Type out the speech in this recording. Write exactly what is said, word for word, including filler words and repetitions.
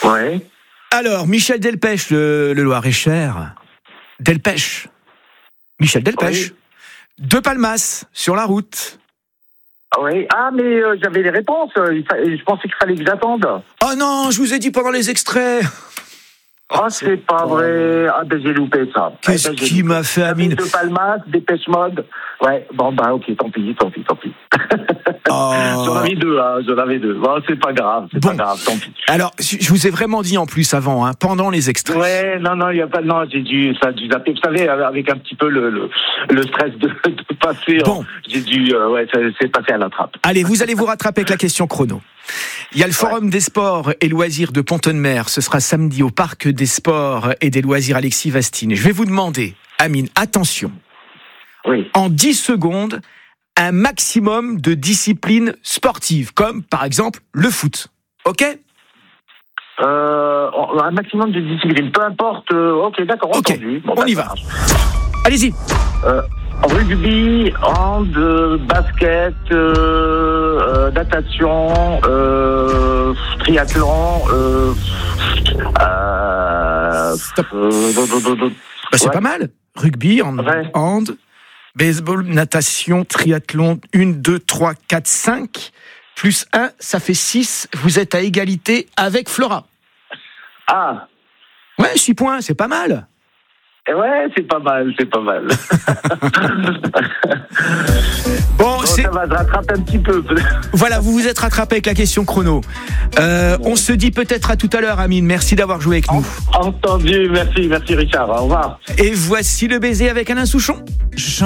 Ouais. Alors, Michel Delpech, le, le Loir-et-Cher. Delpech. Michel Delpech. Oui. De Palmas, sur la route. Ah oui. Ah, mais euh, j'avais les réponses. Il fa... Je pensais qu'il fallait que j'attende. Oh non, je vous ai dit pendant les extraits. Ah, c'est pas vrai. Ah, ben j'ai loupé ça. Qu'est-ce Ah, ben, j'ai qui loupé. m'a fait, Amine? De Palmas, Dépêche Mode. Ouais, bon, bah, ok, tant pis, tant pis, tant pis. Oh. J'en avais deux, hein, j'en avais deux. Bon, c'est pas grave, c'est Bon. pas grave, tant pis. Alors, je vous ai vraiment dit en plus avant, hein, pendant les extraits. Ouais, non, non, il y a pas, non, j'ai dû, ça a dû zapper. Vous savez, avec un petit peu le, le, le stress de, de passer, Bon. en, j'ai dû, euh, ouais, ça, c'est passé à la trappe. Allez, vous allez vous rattraper avec la question chrono. Il y a le Forum ouais. des sports et loisirs de Pont-de-Mer. Ce sera samedi au Parc des sports et des loisirs Alexis Vastine. Je vais vous demander, Amine, attention. Oui. En dix secondes, un maximum de disciplines sportives, comme par exemple le foot. Ok ? Euh, un maximum de disciplines, peu importe. Euh, ok, d'accord, ok, entendu. Bon, on bah, y va. Allez-y. Euh, rugby, hand, basket, euh, euh, natation, euh, triathlon. Euh, euh, Stop. Euh, bah, c'est ouais. pas mal. Rugby, hand, ouais. hand, baseball, natation, triathlon. un, deux, trois, quatre, cinq. Plus un, ça fait six. Vous êtes à égalité avec Flora. Ah. Ouais, six points, c'est pas mal. Ouais, c'est pas mal, c'est pas mal. Bon, bon, c'est... ça va se rattraper un petit peu. Voilà, vous vous êtes rattrapé avec la question chrono. Euh, on se dit peut-être à tout à l'heure, Amine. Merci d'avoir joué avec nous. Entendu, merci, merci Richard. Au revoir. Et voici le baiser avec Alain Souchon.